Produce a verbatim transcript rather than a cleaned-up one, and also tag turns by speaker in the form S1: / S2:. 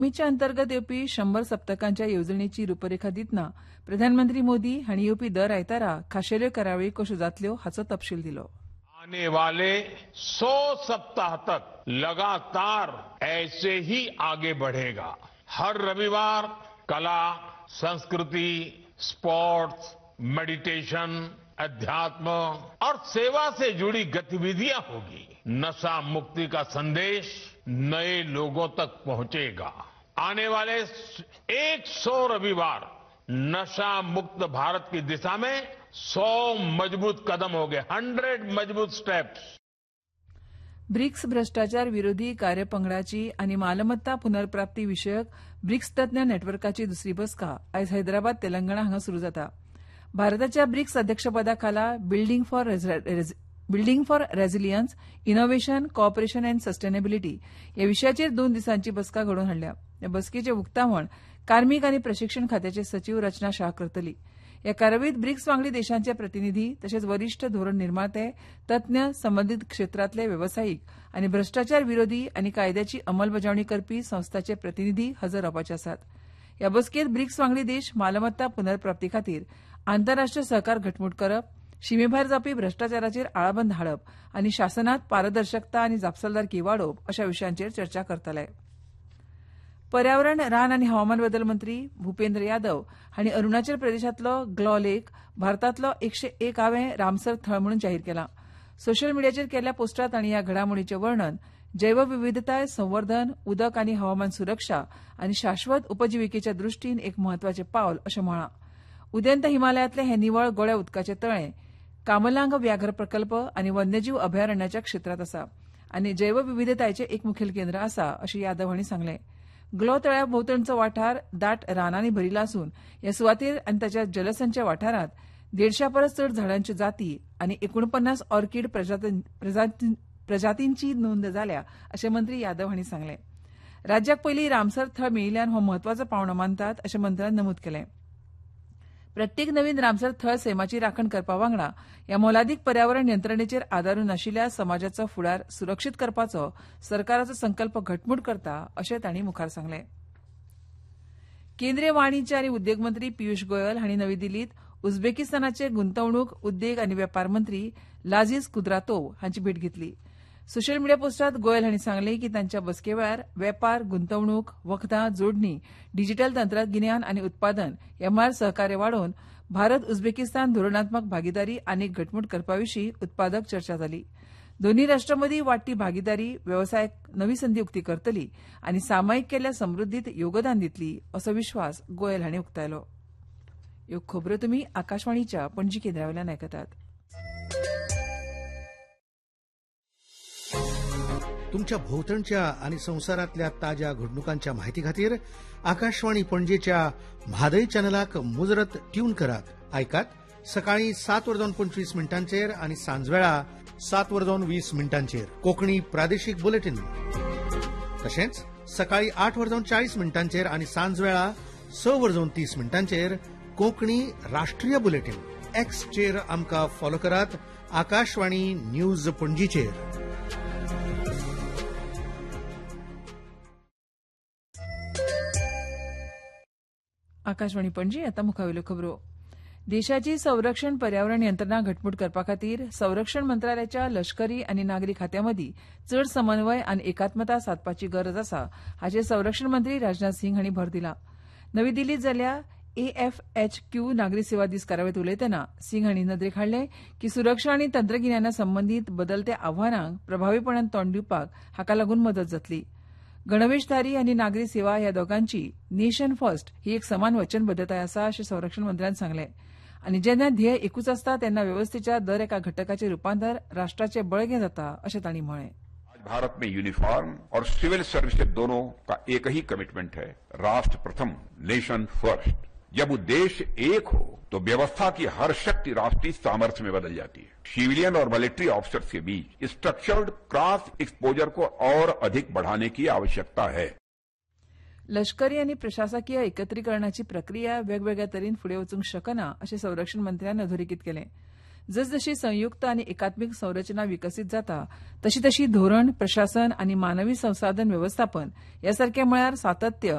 S1: मीच्या अंतर्गत येवपी शंबर सप्तकांच्या येवजणेची रुपरेखा दितना प्रधानमंत्री मोदी हांणी येवपी दर आयतारा खाशेल्यो कार्यावळी कश्यो जातल्यो हाचो तपशील दिलो.
S2: आने वाले सौ सप्ताह तक लगातार ऐसे ही आगे बढ़ेगा. हर रविवार कला, संस्कृति, स्पोर्ट्स, मेडिटेशन, अध्यात्म और सेवा से जुड़ी गतिविधियां होगी. नशा मुक्ति का संदेश नए लोगों तक पहुंचेगा. आने वाले एक सौ रविवार नशा मुक्त भारत की दिशा में सौ मजबूत कदम हो गए. हंड्रेड मजबूत स्टेप्स.
S1: ब्रिक्स भ्रष्टाचार विरोधी कार्यपंगडाची आनी मालमत्ता पुनर्प्राप्ती विशयक ब्रिक्स तज्ञ नेटवर्काची दुसरी बसका आयज हैदराबाद तेलंगणा हांगा सुरू जाता. भारताच्या ब्रिक्स अध्यक्षपदा खाला building for building for resilience, innovation, corporation and sustainability ह्या विशयाचेर दोन दिसांची बसका घडोवन हाडल्या. ह्या बसकेचें उक्तावण कार्मीक आनी प्रशिक्षण खात्याचे सचिव रचना शाह करतली. ह्या कार्यावळींत ब्रिक्स वांगडी देशांचे प्रतिनिधी तशेंच वरिष्ठ धोरण निर्माते, तज्ञ, संबंदीत क्षेत्रांतले वेवसायीक आनी भ्रष्टाचार विरोधी आनी कायद्याची अंमलबजावणी करपी संस्थांचे प्रतिनिधी हजर रावपाचे आसात. ह्या बसकेंत ब्रिक्स वांगडी देश मालमत्ता पुनर्प्राप्ती खातीर आंतरराष्ट्रीय सहकार घटमूट करप, शिमेभायर जावपी भ्रष्टाचाराचेर आळाबंद हाडप आनी शासनात पारदर्शकता आनी जापसालदारकी वाडोवप अशा विशयांचेर चर्चा करतले. पर्यावरण, रान आनी हवामान बदल मंत्री भुपेंद्र यादव हांणी अरुणाचल प्रदेशांतलो ग्लॉ लेक भारतांतलो एकशे एकावें रामसर थळ म्हणून जाहीर केलां. सोशल मिडियाचेर केल्ल्या पोस्टांत तांणी ह्या घडामोडीचें वर्णन जैवविविधताय संवर्धन, उदक आनी हवामान सुरक्षा आनी शाश्वत उपजिविकेच्या दृश्टीन एक म्हत्वाचें पावल अशें म्हळां. उदेंत हिमालयांतले हे निवळ गोळ्या उदकाचे तळे कामलांग व्याघ्र प्रकल्प आनी वन्यजीव अभयारण्याच्या क्षेत्रांत आसा आनी जैवविविधतायेचें एक मुखेल केंद्र आसा अशें यादव हांणी सांगलें. ग्लो तळ्या भोंवतणचो वाठार दाट रानांनी भरिल्लो आसून ह्या सुवातेर आनी ताच्या जलसंचय वाठारांत देडशा परस चड झाडांच्यो जाती आनी एकुणपन्नास ऑर्कीड प्रजातींची नोंद जाल्या अशें मंत्री यादव हांणी सांगलें. राज्याक पयलीं रामसर थळ मेळिल्ल्यान हो म्हत्वाचो पावंडो मानतात अशें मंत्र्यान नमूद केलें. प्रत्येक नवीन रामसर थळ सैमाची राखण करपा वांगडा ह्या मोलादीक पर्यावरण यंत्रणेचेर आदारून आशिल्ल्या समाजाचो फुडार सुरक्षीत करपाचो सरकाराचो संकल्प घटमूट करता अशें तांणी मुखार सांगलें. केंद्रीय वाणिज्य आनी उद्देग मंत्री पियुष गोयल हांणी नवी दिल्लींत उझबेकिस्तानाचे गुंतवणूक, उद्देग आनी वेपार मंत्री लाझीज कुद्रातोव हांची भेट घेतली. सोशल मिडिया पोस्टांत गोयल हांणी सांगलें की तांच्या बसके वेळार वेपार, गुंतवणूक, वखदां, जोडणी, डिजीटल तंत्रगिन्यान आनी उत्पादन ह्या मळार सहकार्य वाडोवन भारत उझबेकिस्तान धोरणात्मक भागीदारी आनीक घटमूट करपा विशीं उत्पादक चर्चा जाली. दोनूय राष्ट्रां मदीं वाडटी भागीदारी वेवसायाक नवी संदी उक्ती करतली आनी सामायिक केल्ल्या समृद्धीत योगदान दितली असो विश्वास गोयल हांणी उक्तायलो. ह्यो खबरो तुमी आकाशवाणीच्या पणजी केंद्रावेल्यान आयकतात.
S3: तुमच्या भोवतणच्या आणि संसारातल्या ताज्या घडणुकांच्या माहिती खातीर आकाशवाणी पणजेच्या म्हादय चॅनलाक मुजरत ट्यून करात. ऐकात सकाळी सात वरजावन पंचवीस मिनटांचेर आणि सांजवेळा सात वरजावन वीस मिनटांचेर कोंकणी प्रादेशीक बुलेटिन. तशेंच सकाळी आठ वरजावन चाळीस मिनटांचेर आणि सांजवेळा स वरजावन तीस मिनटांचेर कोंकणी राष्ट्रीय बुलेटिन. एक्सचेर आमकां फॉलो करात. आकाशवाणी न्यूज पणजीचेर.
S1: आकाशवाणी पणजी आतां मुखावेल्यो खबरो. देशाची संरक्षण पर्यावरण यंत्रणा घटमूट करपा खातीर संरक्षण मंत्रालयाच्या लष्करी आनी नागरी खात्यां मदीं चड समन्वय आनी एकात्मता सादपाची गरज आसा हाचेर संरक्षण मंत्री राजनाथ सिंग हांणी भर दिला. नवी दिल्लींत जाल्ल्या ए एफ एच क्यू नागरी सेवा दीस कार्यावळींत उलयतना सिंग हांणी नदरेक हाडलें की सुरक्षा आनी तंत्रगिन्याना संबंदीत बदलत्या आव्हानांक प्रभावीपणान तोंड दिवपाक हाका लागून मदत जातली. गणवेशधारी आनी नागरी सेवा ह्या दोगांची नेशन फर्स्ट ही एक समान वचनबद्धताय आसा अशें संरक्षण मंत्र्यान सांगलें. आनी जेन्ना ध्येय एकूच आसता तेन्ना वेवस्थेच्या दर एका घटकाचें रुपांतर राष्ट्राचें बळगें जाता अशें तांणी म्हळें.
S4: भारत में यूनिफॉर्म और सिविल सर्विसेज दोनों का एक ही कमिटमेंट है, राष्ट्र प्रथम, नेशन फर्स्ट. जब उद्देश्य एक हो तो व्यवस्था की हर शक्ति राष्ट्रीय सामर्थ्य में बदल जाती है. सिविलियन और मिलिट्री ऑफिसर्स के बीच स्ट्रक्चर्ड क्रॉस एक्सपोजर को और अधिक बढ़ाने की आवश्यकता है.
S1: लष्करी आनी प्रशासकीय एकत्रीकरणाची प्रक्रिया वेगवेगळ्या तरेन फुडें वचूंक शकना अशें संरक्षण मंत्र्यान अधोरेखीत केलें. जसजशी संयुक्त आनी एकात्मीक संरचना विकसीत जाता तशी तशी धोरण, प्रशासन आनी मानवी संसाधन वेवस्थापन ह्या सारक्या मळार सातत्य